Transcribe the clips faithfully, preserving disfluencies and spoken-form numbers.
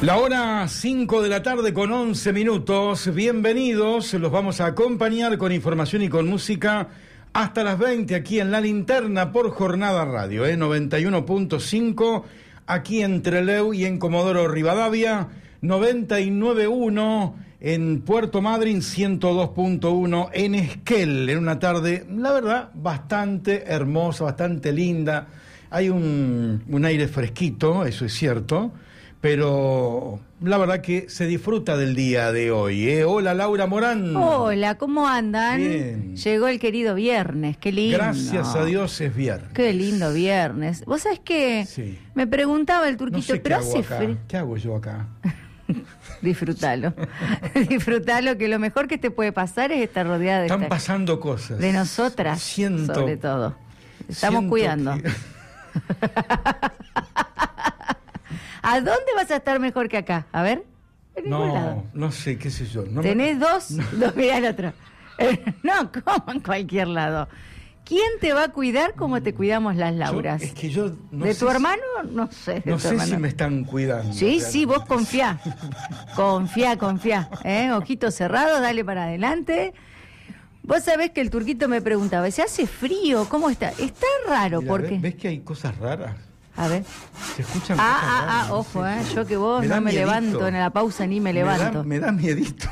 La hora cinco de la tarde con once minutos. Bienvenidos, los vamos a acompañar con información y con música hasta las veinte aquí en La Linterna por Jornada Radio, ¿eh? noventa y uno punto cinco aquí en Trelew y en Comodoro Rivadavia, noventa y nueve punto uno en Puerto Madryn, ciento dos punto uno en Esquel, en una tarde, la verdad, bastante hermosa, bastante linda. Hay un, un aire fresquito, eso es cierto, pero la verdad que se disfruta del día de hoy, ¿eh? Hola, Laura Morán. Hola, ¿cómo andan? Bien. Llegó el querido viernes, qué lindo. Gracias a Dios es viernes. Qué lindo viernes. Vos sabés que sí. Me preguntaba el turquito, no sé pero qué hace hago acá. frío. ¿Qué hago yo acá? Disfrutalo. Disfrutalo, que lo mejor que te puede pasar es estar rodeada de Están esta- pasando cosas. de nosotras, Siento, sobre todo. Estamos siento cuidando. que- ¿A dónde vas a estar mejor que acá? A ver. En ningún lado. No, no sé, qué sé yo. No me- Tenés dos, dos, mirá el otro. Eh, no, como en cualquier lado. ¿Quién te va a cuidar como te cuidamos las Lauras? Yo- es que yo no ¿De sé tu si- hermano? No sé. de No tu sé hermano. si me están cuidando. Sí, sí, vos realmente. confía. Confía, confía. ¿eh? Ojitos cerrados, dale para adelante. Vos sabés que el turquito me preguntaba, ¿se hace frío? ¿Cómo está? Está raro, Mira, porque... ¿ves, ves que hay cosas raras? A ver. Se escuchan Ah, cosas ah, ah, raras, no ojo, sé. ¿eh? Yo que vos Me da no me miedito. levanto en la pausa ni me Me da- levanto. Me da miedito.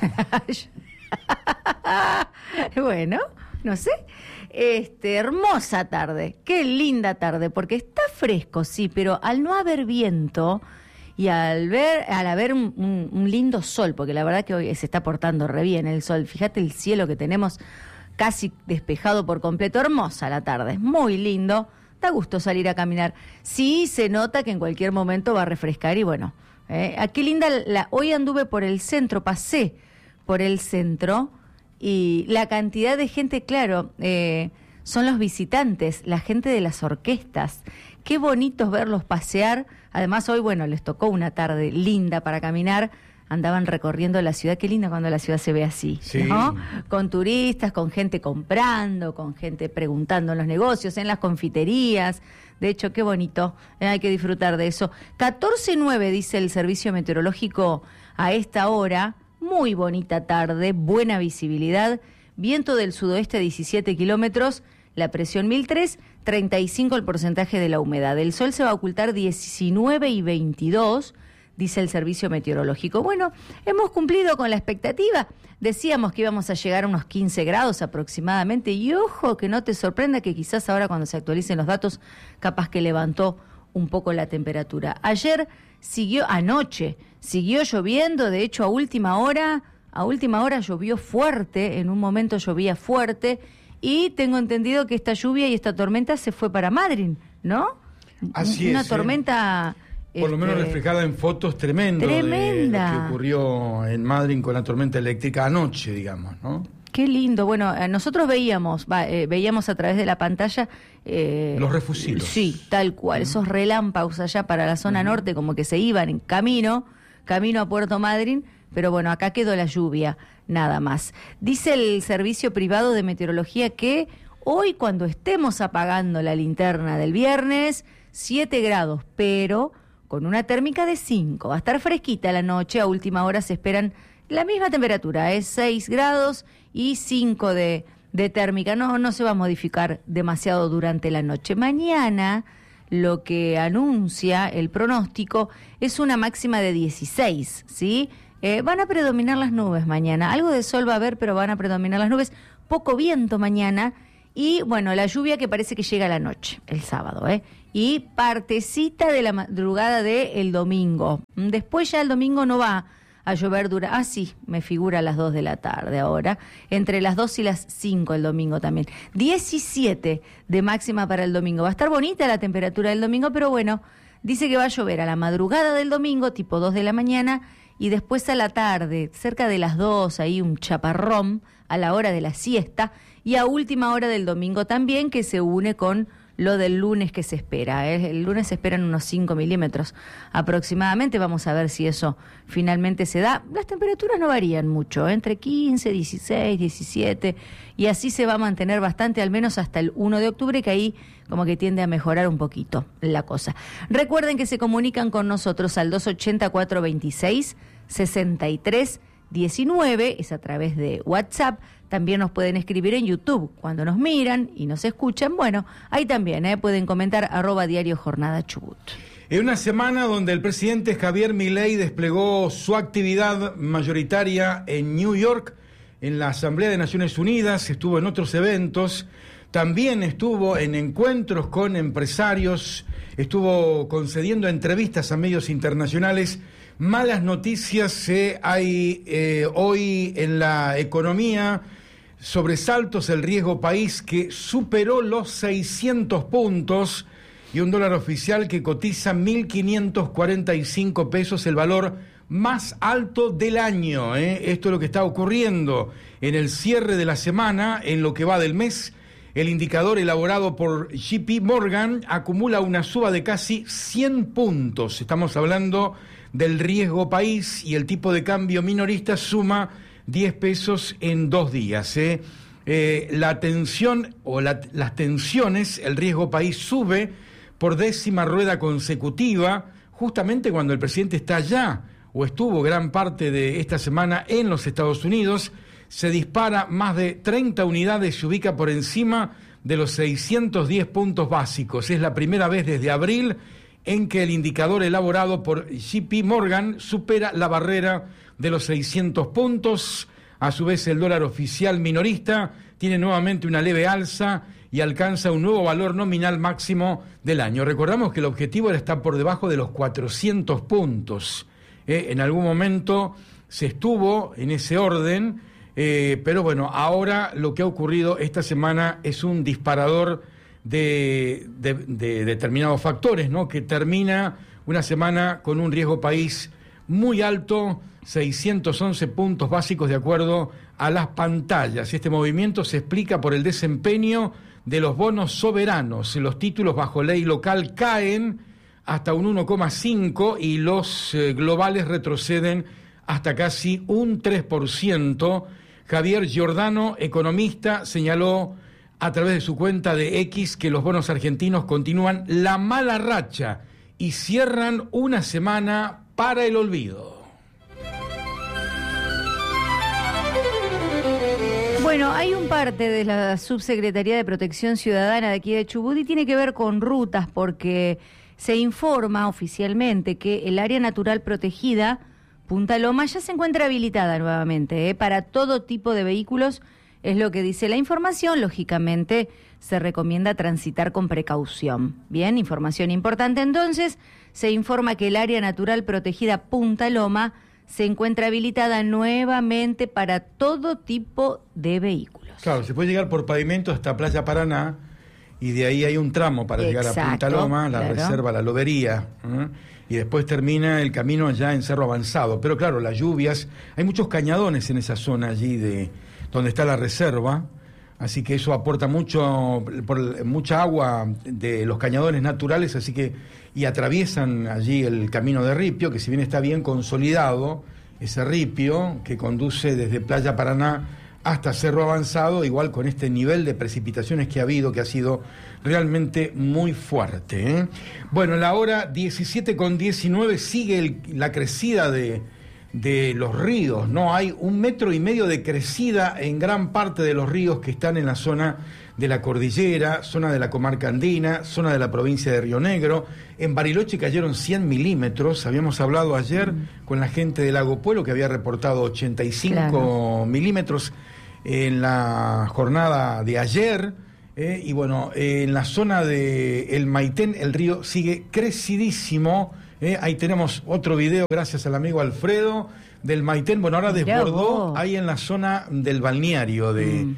Bueno, no sé. Este, hermosa tarde, qué linda tarde, porque está fresco, sí, pero al no haber viento y al ver, al haber un, un- un lindo sol, porque la verdad que hoy se está portando re bien el sol. Fíjate el cielo que tenemos casi despejado por completo, hermosa la tarde, es muy lindo, da gusto salir a caminar. Sí, se nota que en cualquier momento va a refrescar y bueno, eh, ah, qué linda la, hoy anduve por el centro, pasé por el centro. Y la cantidad de gente, claro, eh, son los visitantes, la gente de las orquestas. Qué bonitos verlos pasear. Además, hoy, bueno, les tocó una tarde linda para caminar. Andaban recorriendo la ciudad. Qué linda cuando la ciudad se ve así, Sí. ¿no? Con turistas, con gente comprando, con gente preguntando en los negocios, en las confiterías. De hecho, qué bonito. eh, hay que disfrutar de eso. catorce nueve, dice el servicio meteorológico a esta hora. Muy bonita tarde, buena visibilidad, viento del sudoeste diecisiete kilómetros, la presión mil tres, treinta y cinco el porcentaje de la humedad. El sol se va a ocultar diecinueve y veintidós, dice el servicio meteorológico. Bueno, hemos cumplido con la expectativa. Decíamos que íbamos a llegar a unos quince grados aproximadamente y ojo que no te sorprenda que quizás ahora cuando se actualicen los datos, capaz que levantó un poco la temperatura. Ayer siguió, anoche, siguió lloviendo, de hecho a última hora, a última hora llovió fuerte, en un momento llovía fuerte, y tengo entendido que esta lluvia y esta tormenta se fue para Madryn, ¿no? Así Una es, ¿eh? tormenta... Por lo menos este, reflejada en fotos tremendo Tremenda. de lo que ocurrió en Madryn con la tormenta eléctrica anoche, digamos, ¿no? Qué lindo. Bueno, eh, nosotros veíamos, va, eh, veíamos a través de la pantalla... eh, Los refusilos. Sí, tal cual. Esos relámpagos allá para la zona norte, como que se iban en camino, camino a Puerto Madryn, pero bueno, acá quedó la lluvia, nada más. Dice el servicio privado de meteorología que hoy, cuando estemos apagando la linterna del viernes, siete grados, pero con una térmica de cinco. Va a estar fresquita la noche, a última hora se esperan la misma temperatura, es seis grados y cinco de, de térmica. No, no se va a modificar demasiado durante la noche. Mañana lo que anuncia el pronóstico es una máxima de dieciséis, ¿sí? Eh, van a predominar las nubes mañana. Algo de sol va a haber, pero van a predominar las nubes. Poco viento mañana. Y bueno, la lluvia que parece que llega a la noche, el sábado, ¿eh? Y partecita de la madrugada del domingo. Después ya el domingo no va a llover dura. Ah, sí, me figura a las dos de la tarde ahora. Entre las dos y las cinco el domingo también. diecisiete de máxima para el domingo. Va a estar bonita la temperatura del domingo, pero bueno, dice que va a llover a la madrugada del domingo, tipo dos de la mañana, y después a la tarde, cerca de las dos, ahí un chaparrón a la hora de la siesta, y a última hora del domingo también, que se une con lo del lunes que se espera. ¿eh? El lunes se esperan unos cinco milímetros aproximadamente. Vamos a ver si eso finalmente se da. Las temperaturas no varían mucho, ¿eh? entre quince, dieciséis, diecisiete, y así se va a mantener bastante, al menos hasta el primero de octubre, que ahí como que tiende a mejorar un poquito la cosa. Recuerden que se comunican con nosotros al dos ochenta, cuatrocientos veintiséis, sesenta y tres diecinueve, es a través de WhatsApp. También nos pueden escribir en YouTube cuando nos miran y nos escuchan. Bueno, ahí también ¿eh? pueden comentar arroba diario Jornada Chubut. En una semana donde el presidente Javier Milei desplegó su actividad mayoritaria en New York, en la Asamblea de Naciones Unidas, estuvo en otros eventos, también estuvo en encuentros con empresarios, estuvo concediendo entrevistas a medios internacionales. Malas noticias eh, hay eh, hoy en la economía, sobresaltos, el riesgo país que superó los seiscientos puntos y un dólar oficial que cotiza mil quinientos cuarenta y cinco pesos, el valor más alto del año. ¿eh? Esto es lo que está ocurriendo en el cierre de la semana, en lo que va del mes. El indicador elaborado por J P Morgan acumula una suba de casi cien puntos. Estamos hablando del riesgo país y el tipo de cambio minorista suma diez pesos en dos días. ¿eh? Eh, la tensión o la, las tensiones, el riesgo país sube por décima rueda consecutiva, justamente cuando el presidente está allá o estuvo gran parte de esta semana en los Estados Unidos. Se dispara más de treinta unidades, se ubica por encima de los seiscientos diez puntos básicos. Es la primera vez desde abril en que el indicador elaborado por J P Morgan supera la barrera de los seiscientos puntos. A su vez, el dólar oficial minorista tiene nuevamente una leve alza y alcanza un nuevo valor nominal máximo del año. Recordamos que el objetivo era estar por debajo de los cuatrocientos puntos. Eh, en algún momento se estuvo en ese orden, eh, pero bueno, ahora lo que ha ocurrido esta semana es un disparador de, de, de determinados factores, ¿no? Que termina una semana con un riesgo país muy alto, seiscientos once puntos básicos de acuerdo a las pantallas. Este movimiento se explica por el desempeño de los bonos soberanos. Los títulos bajo ley local caen hasta un uno coma cinco y los eh, globales retroceden hasta casi un tres por ciento. Javier Giordano, economista, señaló a través de su cuenta de X que los bonos argentinos continúan la mala racha y cierran una semana para el olvido. Bueno, hay un parte de la Subsecretaría de Protección Ciudadana de aquí de Chubut y tiene que ver con rutas, porque se informa oficialmente que el área natural protegida Punta Loma ya se encuentra habilitada nuevamente ¿eh? para todo tipo de vehículos, es lo que dice la información. Lógicamente se recomienda transitar con precaución. Bien, información importante. Entonces, se informa que el área natural protegida Punta Loma se encuentra habilitada nuevamente para todo tipo de vehículos. Claro, se puede llegar por pavimento hasta Playa Paraná y de ahí hay un tramo para Exacto, llegar a Punta Loma, la claro. reserva, la lobería, ¿eh? Y después termina el camino allá en Cerro Avanzado. Pero claro, las lluvias, hay muchos cañadones en esa zona allí de donde está la reserva, así que eso aporta mucho, por, mucha agua de los cañadones naturales, así que y atraviesan allí el camino de ripio, que si bien está bien consolidado, ese ripio que conduce desde Playa Paraná hasta Cerro Avanzado, igual con este nivel de precipitaciones que ha habido, que ha sido realmente muy fuerte. ¿eh? Bueno, la hora diecisiete con diecinueve sigue el, la crecida de, de los ríos, ¿no? Hay un metro y medio de crecida en gran parte de los ríos que están en la zona de la cordillera, zona de la comarca andina, zona de la provincia de Río Negro. En Bariloche cayeron cien milímetros, habíamos hablado ayer mm. con la gente de Lago Puelo que había reportado ochenta y cinco claro. milímetros en la jornada de ayer, eh, y bueno, eh, en la zona de El Maitén el río sigue crecidísimo, eh, ahí tenemos otro video gracias al amigo Alfredo del Maitén, bueno, ahora desbordó ahí en la zona del balneario de, mm.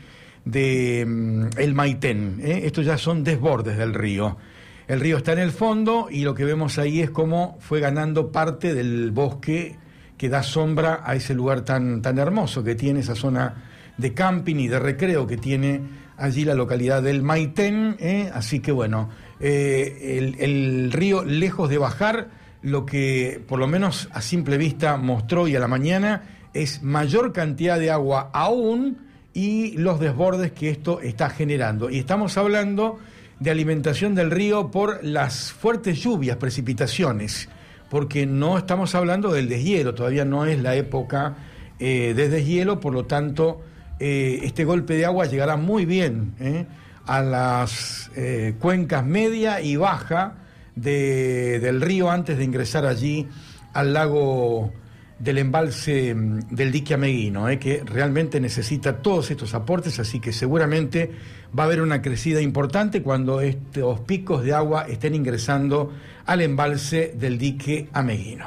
de um, El Maitén, eh, estos ya son desbordes del río. El río está en el fondo y lo que vemos ahí es cómo fue ganando parte del bosque que da sombra a ese lugar tan, tan hermoso que tiene esa zona de camping y de recreo que tiene allí la localidad del Maitén, ¿eh? Así que bueno, eh, el, el río, lejos de bajar, lo que por lo menos a simple vista mostró hoy a la mañana es mayor cantidad de agua aún y los desbordes que esto está generando. Y estamos hablando de alimentación del río por las fuertes lluvias, precipitaciones, porque no estamos hablando del deshielo, todavía no es la época eh, de deshielo, por lo tanto eh, este golpe de agua llegará muy bien eh, a las eh, cuencas media y baja de, del río antes de ingresar allí al lago del embalse del dique Ameguino, eh, que realmente necesita todos estos aportes, así que seguramente va a haber una crecida importante cuando estos picos de agua estén ingresando al embalse del dique Ameguino.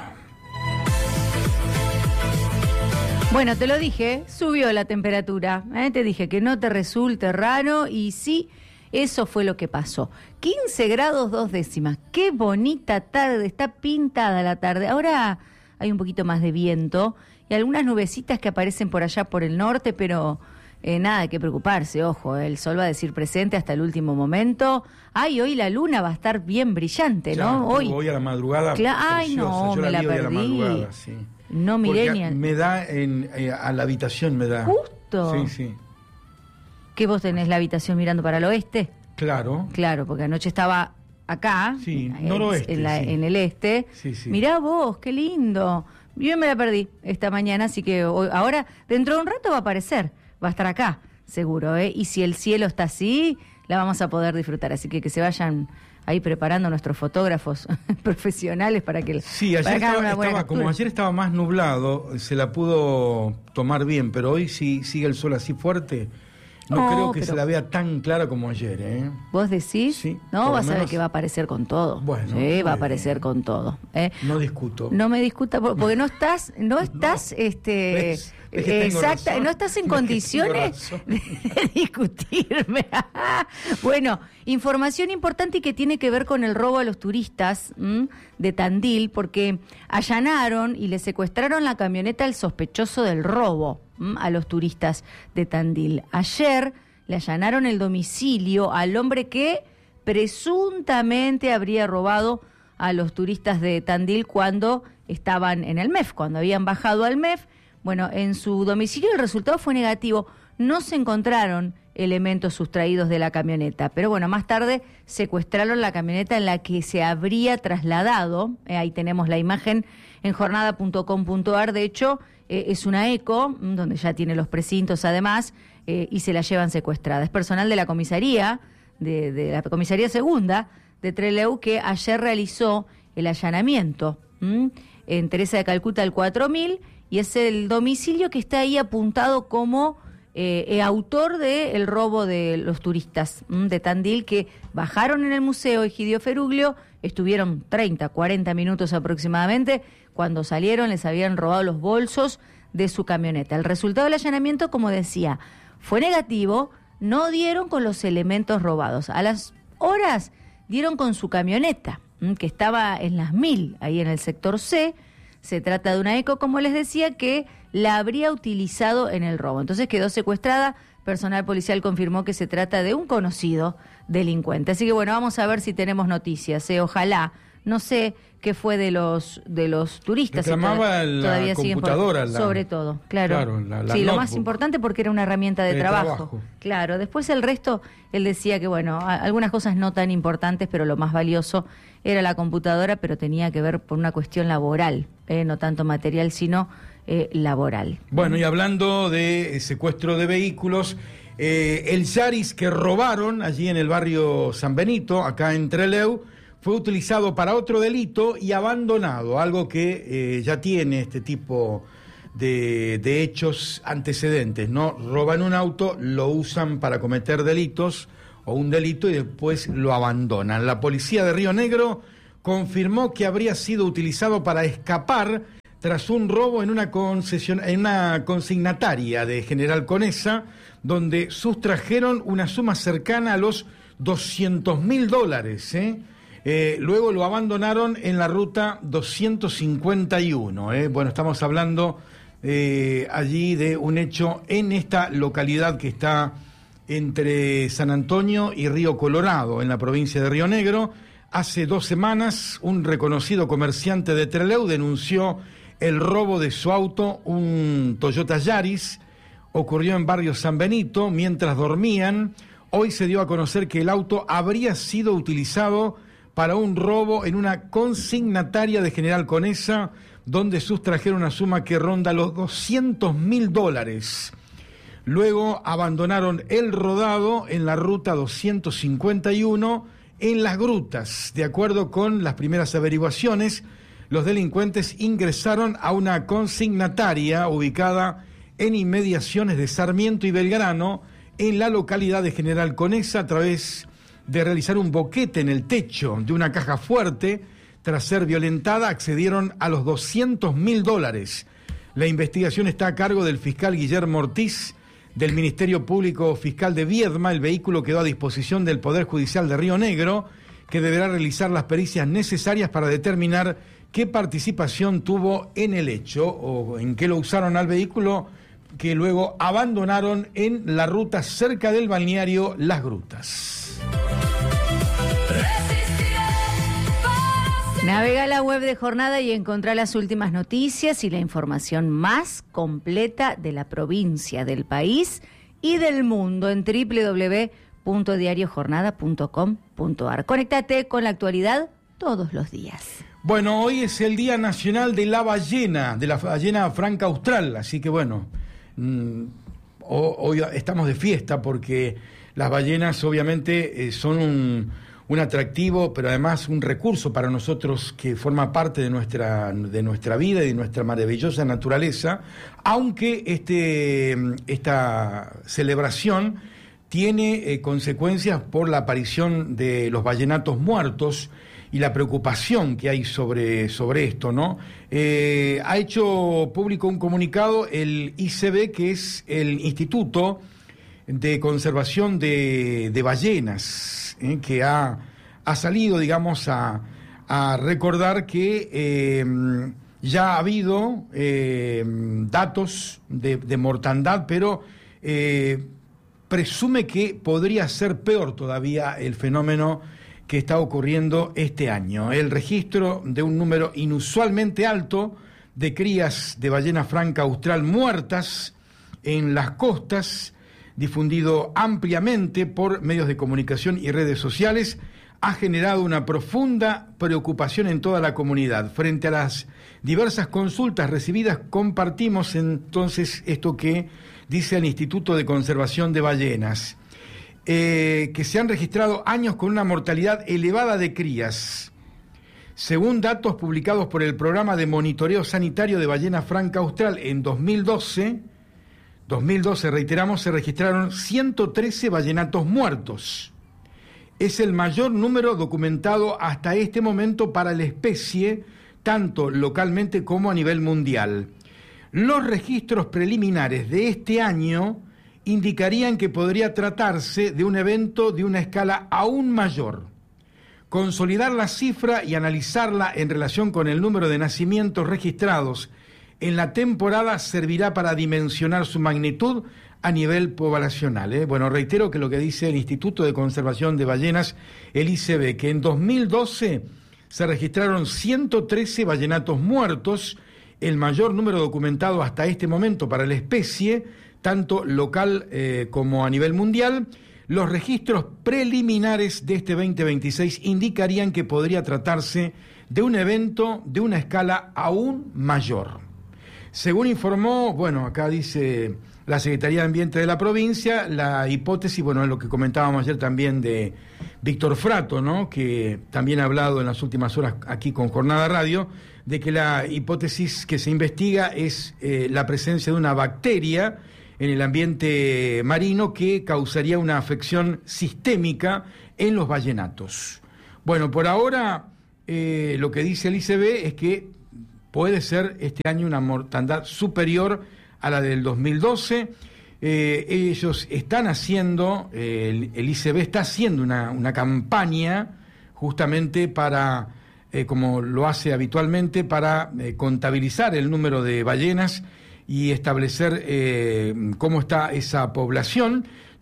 Bueno, te lo dije, subió la temperatura, ¿eh? Te dije que no te resulte raro y sí, eso fue lo que pasó. quince grados dos décimas, qué bonita tarde, está pintada la tarde. Ahora hay un poquito más de viento y algunas nubecitas que aparecen por allá por el norte, pero eh, nada que preocuparse, ojo, el sol va a decir presente hasta el último momento. Ay, hoy la luna va a estar bien brillante, ya, ¿no? Hoy, hoy a la madrugada. Cla- Ay, no, yo me la vi hoy a la perdí. madrugada, sí. No miré ni al... Me da en, eh, a la habitación, me da. Justo. Sí, sí. ¿Que vos tenés la habitación mirando para el oeste? Claro. Claro, porque anoche estaba acá, Sí, en, noroeste, en, la- sí. en el este. Sí, sí. Mirá vos, qué lindo. Yo me la perdí esta mañana, así que hoy- ahora, dentro de un rato va a aparecer, va a estar acá, seguro, ¿eh? Y si el cielo está así, la vamos a poder disfrutar. Así que que se vayan ahí preparando nuestros fotógrafos profesionales para que... Sí, para ayer que hagan estaba, una buena estaba- como captura. ayer estaba más nublado, se la pudo tomar bien, pero hoy sí sigue el sol así fuerte. No, No, creo que pero- se la vea tan clara como ayer, ¿eh? ¿Vos decís? Sí, por No, lo vas a ver menos- que va a aparecer con todo. Bueno, Sí, muy va a aparecer bien. con todo. ¿eh? No discuto. No me discuta por- porque no estás, no estás, este, ¿Ves? ¿Ves que tengo exacta, razón? no estás en ¿Ves que tengo condiciones razón? de, de discutirme. Bueno, información importante y que tiene que ver con el robo a los turistas ¿m? de Tandil, porque allanaron y le secuestraron la camioneta al sospechoso del robo ¿m? a los turistas de Tandil. Ayer le allanaron el domicilio al hombre que presuntamente habría robado a los turistas de Tandil cuando estaban en el M E F, cuando habían bajado al M E F. Bueno, en su domicilio el resultado fue negativo. No se encontraron elementos sustraídos de la camioneta, pero bueno, más tarde secuestraron la camioneta en la que se habría trasladado. Eh, ahí tenemos la imagen en jornada punto com punto a r. De hecho, eh, es una eco, donde ya tiene los precintos además, eh, y se la llevan secuestrada. Es personal de la comisaría, de, de la comisaría segunda de Trelew, que ayer realizó el allanamiento ¿m? en Teresa de Calcuta al cuatro mil, y es el domicilio que está ahí apuntado como eh, eh, autor del robo de los turistas ¿m? de Tandil, que bajaron en el Museo Egidio Feruglio, estuvieron treinta, cuarenta minutos aproximadamente. Cuando salieron les habían robado los bolsos de su camioneta. El resultado del allanamiento, como decía, fue negativo, no dieron con los elementos robados. A las horas dieron con su camioneta, ¿m? que estaba en las mil, ahí en el sector C. Se trata de una eco, como les decía, que la habría utilizado en el robo. Entonces quedó secuestrada. Personal policial confirmó que se trata de un conocido delincuente. Así que bueno, vamos a ver si tenemos noticias. ¿eh? Ojalá. No sé qué fue de los de los turistas. Reclamaba si la todavía siguen por- computadora, la- sobre todo, claro. Claro, la- la sí, lo notebook. más importante porque era una herramienta de, De trabajo. trabajo. Claro, después el resto, él decía que, bueno, a- algunas cosas no tan importantes, pero lo más valioso era la computadora, pero tenía que ver por una cuestión laboral, eh, no tanto material, sino eh, laboral. Bueno, y hablando de eh, secuestro de vehículos, eh, el Yaris que robaron allí en el barrio San Benito, acá en Trelew, fue utilizado para otro delito y abandonado, algo que eh, ya tiene este tipo de, de hechos antecedentes, ¿no? Roban un auto, lo usan para cometer delitos o un delito y después lo abandonan. La policía de Río Negro confirmó que habría sido utilizado para escapar tras un robo en una concesión, en una consignataria de General Conesa, donde sustrajeron una suma cercana a los doscientos mil dólares, ¿eh? Eh, luego lo abandonaron en la ruta doscientos cincuenta y uno. ¿eh? Bueno, estamos hablando eh, allí de un hecho en esta localidad que está entre San Antonio y Río Colorado, en la provincia de Río Negro. Hace dos semanas, un reconocido comerciante de Trelew denunció el robo de su auto, un Toyota Yaris. Ocurrió en barrio San Benito mientras dormían. Hoy se dio a conocer que el auto habría sido utilizado para un robo en una consignataria de General Conesa, donde sustrajeron una suma que ronda los doscientos mil dólares. Luego abandonaron el rodado en la ruta doscientos cincuenta y uno en Las Grutas. De acuerdo con las primeras averiguaciones, los delincuentes ingresaron a una consignataria ubicada en inmediaciones de Sarmiento y Belgrano, en la localidad de General Conesa, a través de realizar un boquete en el techo de una caja fuerte. Tras ser violentada, accedieron a los doscientos mil dólares. La investigación está a cargo del fiscal Guillermo Ortiz, del Ministerio Público Fiscal de Viedma. El vehículo quedó a disposición del Poder Judicial de Río Negro, que deberá realizar las pericias necesarias para determinar qué participación tuvo en el hecho o en qué lo usaron al vehículo, que luego abandonaron en la ruta cerca del balneario Las Grutas. Navega a la web de Jornada y encontrá las últimas noticias y la información más completa de la provincia, del país y del mundo en doble u doble u doble u punto diario jornada punto com punto a r. Conéctate con la actualidad todos los días. Bueno, hoy es el Día Nacional de la Ballena, de la ballena franca austral, así que bueno, mmm, hoy estamos de fiesta porque las ballenas obviamente eh, son un, un atractivo, pero además un recurso para nosotros que forma parte de nuestra, de nuestra vida y de nuestra maravillosa naturaleza, aunque este, esta celebración tiene eh, consecuencias por la aparición de los ballenatos muertos y la preocupación que hay sobre, sobre esto, ¿no? Eh, ha hecho público un comunicado el I C B, que es el Instituto de Conservación de, de Ballenas, ¿eh? que ha, ha salido, digamos, a, a recordar que eh, ya ha habido eh, datos de, de mortandad, pero eh, presume que podría ser peor todavía el fenómeno que está ocurriendo este año. El registro de un número inusualmente alto de crías de ballena franca austral muertas en las costas, difundido ampliamente por medios de comunicación y redes sociales, ha generado una profunda preocupación en toda la comunidad. Frente a las diversas consultas recibidas, compartimos entonces esto que dice el Instituto de Conservación de Ballenas. Eh, que se han registrado años con una mortalidad elevada de crías. Según datos publicados por el Programa de Monitoreo Sanitario de Ballena Franca Austral en dos mil doce, dos mil doce, reiteramos, se registraron ciento trece ballenatos muertos. Es el mayor número documentado hasta este momento para la especie, tanto localmente como a nivel mundial. Los registros preliminares de este año indicarían que podría tratarse de un evento de una escala aún mayor. Consolidar la cifra y analizarla en relación con el número de nacimientos registrados en la temporada servirá para dimensionar su magnitud a nivel poblacional. ¿eh? Bueno, reitero que lo que dice el Instituto de Conservación de Ballenas, el I C B, que en dos mil doce se registraron ciento trece ballenatos muertos, el mayor número documentado hasta este momento para la especie, tanto local eh, como a nivel mundial. Los registros preliminares de este veinte veintiséis indicarían que podría tratarse de un evento de una escala aún mayor. Según informó, bueno, acá dice la Secretaría de Ambiente de la provincia, la hipótesis, bueno, es lo que comentábamos ayer también de Víctor Frato, ¿no?, que también ha hablado en las últimas horas aquí con Jornada Radio, de que la hipótesis que se investiga es eh, la presencia de una bacteria en el ambiente marino que causaría una afección sistémica en los ballenatos. Bueno, por ahora eh, lo que dice el I C B es que puede ser este año una mortandad superior a la del dos mil doce. Eh, ellos están haciendo, eh, el, el I C B está haciendo una, una campaña justamente para, eh, como lo hace habitualmente, para eh, contabilizar el número de ballenas y establecer eh, cómo está esa población.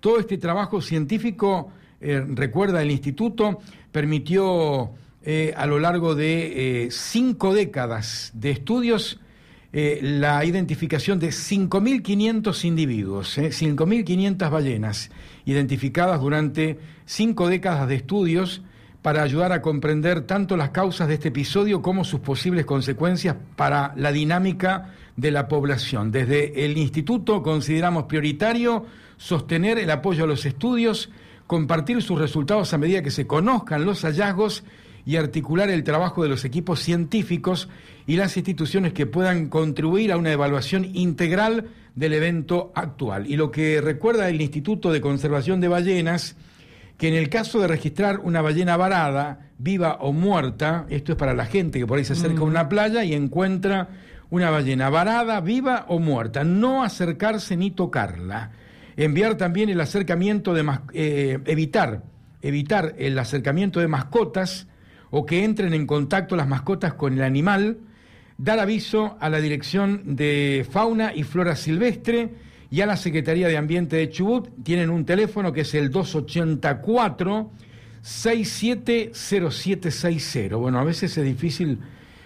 Todo este trabajo científico, eh, recuerda el instituto, permitió eh, a lo largo de eh, cinco décadas de estudios eh, la identificación de cinco mil quinientos individuos, eh, cinco mil quinientas ballenas identificadas durante cinco décadas de estudios para ayudar a comprender tanto las causas de este episodio como sus posibles consecuencias para la dinámica de la población. Desde el instituto consideramos prioritario sostener el apoyo a los estudios, compartir sus resultados a medida que se conozcan los hallazgos y articular el trabajo de los equipos científicos y las instituciones que puedan contribuir a una evaluación integral del evento actual. Y lo que recuerda el Instituto de Conservación de Ballenas, que en el caso de registrar una ballena varada, viva o muerta, esto es para la gente que por ahí se acerca a una playa y encuentra una ballena varada, viva o muerta, no acercarse ni tocarla. Enviar también el acercamiento de mas- eh, evitar, evitar el acercamiento de mascotas o que entren en contacto las mascotas con el animal, dar aviso a la Dirección de Fauna y Flora Silvestre y a la Secretaría de Ambiente de Chubut. Tienen un teléfono que es el dos ochenta y cuatro, sesenta y siete cero siete sesenta. Bueno, a veces es difícil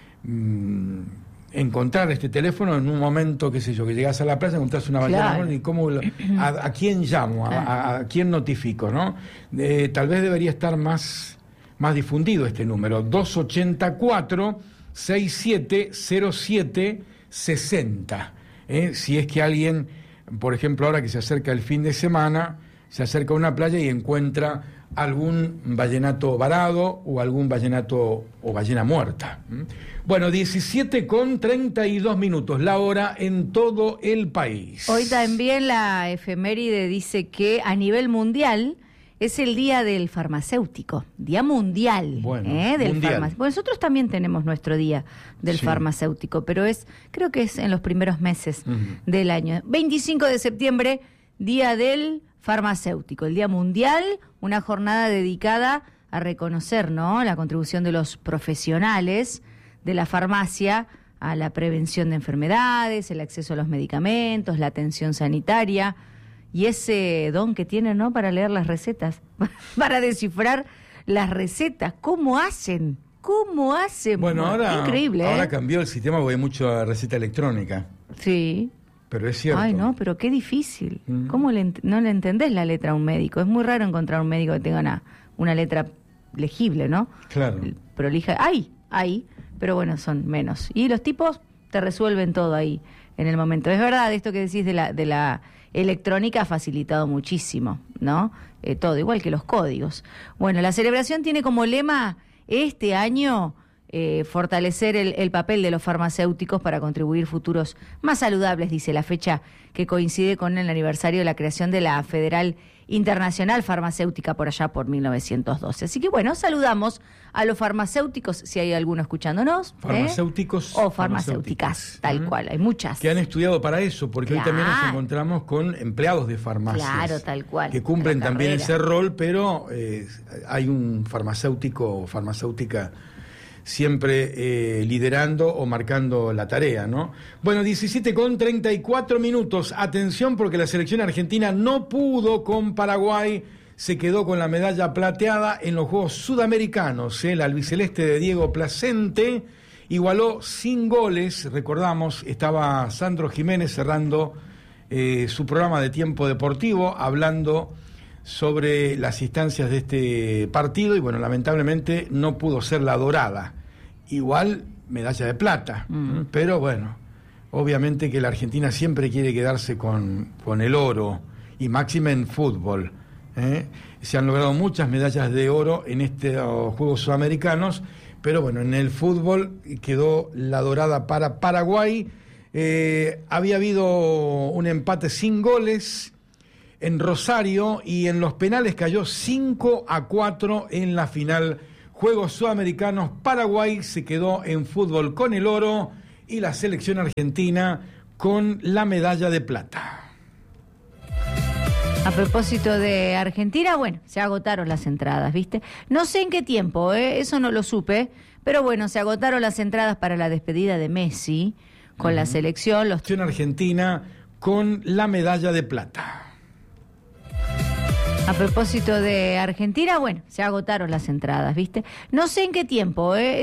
mmm, encontrar este teléfono en un momento, qué sé yo, que llegas a la playa, encontrás una ballena, claro, y cómo, a, a quién llamo, a, a, a quién notifico, ¿no? Eh, tal vez debería estar más, más difundido este número, dos ochenta y cuatro, sesenta y siete cero siete sesenta. ¿eh? Si es que alguien, por ejemplo, ahora que se acerca el fin de semana, se acerca a una playa y encuentra algún vallenato varado o algún vallenato o ballena muerta. Bueno, diecisiete con treinta y dos minutos, la hora en todo el país. Hoy también la efeméride dice que a nivel mundial es el día del farmacéutico, día mundial, bueno, ¿eh? del mundial. farma- bueno, nosotros también tenemos nuestro día del sí. farmacéutico, pero es, creo que es en los primeros meses uh-huh. del año. veinticinco de septiembre, día del farmacéutico, el día mundial, una jornada dedicada a reconocer, ¿no?, la contribución de los profesionales de la farmacia a la prevención de enfermedades, el acceso a los medicamentos, la atención sanitaria y ese don que tienen, ¿no?, para leer las recetas, para descifrar las recetas. ¿Cómo hacen? ¿Cómo hacen? Bueno, ahora, increíble, ¿eh? ahora cambió el sistema porque hay mucha receta electrónica. Sí. Pero es cierto. Ay, no, pero qué difícil. Mm. ¿Cómo le ent- no le entendés la letra a un médico? Es muy raro encontrar un médico que tenga una, una letra legible, ¿no? Claro. Prolija. Hay, hay, pero bueno, son menos. Y los tipos te resuelven todo ahí en el momento. Es verdad, esto que decís de la, de la electrónica ha facilitado muchísimo, ¿no? Eh, todo, igual que los códigos. Bueno, la celebración tiene como lema este año eh, fortalecer el, el papel de los farmacéuticos para contribuir futuros más saludables, dice la fecha que coincide con el aniversario de la creación de la Federal Internacional Farmacéutica por allá por mil novecientos doce. Así que bueno, saludamos a los farmacéuticos, si hay alguno escuchándonos. Farmacéuticos. ¿eh? O farmacéuticas, tal ¿Mm? cual, hay muchas. Que han estudiado para eso, porque claro. hoy también nos encontramos con empleados de farmacias. Claro, tal cual. Que cumplen también ese rol, pero eh, hay un farmacéutico o farmacéutica siempre eh, liderando o marcando la tarea, ¿no? Bueno, diecisiete con treinta y cuatro minutos. Atención, porque la selección argentina no pudo con Paraguay, se quedó con la medalla plateada en los Juegos Sudamericanos. ¿eh? La albiceleste de Diego Placente igualó sin goles, recordamos, estaba Sandro Jiménez cerrando eh, su programa de Tiempo Deportivo, hablando sobre las instancias de este partido y bueno, lamentablemente no pudo ser la dorada. Igual medalla de plata, mm. pero bueno, obviamente que la Argentina siempre quiere quedarse con, con el oro y máxime en fútbol. ¿eh? Se han logrado muchas medallas de oro en estos Juegos Sudamericanos, pero bueno, en el fútbol quedó la dorada para Paraguay. Eh, había habido un empate sin goles en Rosario y en los penales cayó cinco a cuatro en la final. Juegos Sudamericanos, Paraguay se quedó en fútbol con el oro y la selección argentina con la medalla de plata. A propósito de Argentina, bueno, se agotaron las entradas, ¿viste? No sé en qué tiempo, ¿eh? Eso no lo supe, pero bueno, se agotaron las entradas para la despedida de Messi con uh-huh. la selección. Los... Selección argentina con la medalla de plata. A propósito de Argentina, bueno, se agotaron las entradas, ¿viste? No sé en qué tiempo, ¿eh?